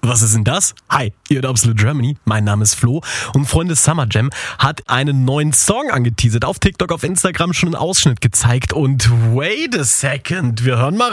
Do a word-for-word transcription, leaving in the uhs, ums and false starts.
Was ist denn das? Hi, ihr hört Absolute Germany. Mein Name ist Flo und Freunde, Summer Jam hat einen neuen Song angeteasert. Auf TikTok, auf Instagram schon einen Ausschnitt gezeigt und wait a second, wir hören mal